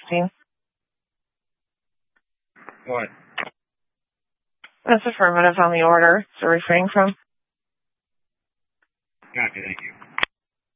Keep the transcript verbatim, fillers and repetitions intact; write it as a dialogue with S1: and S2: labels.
S1: sixteen.
S2: What?
S1: That's affirmative on the order. So refrain from.
S2: Copy, thank you.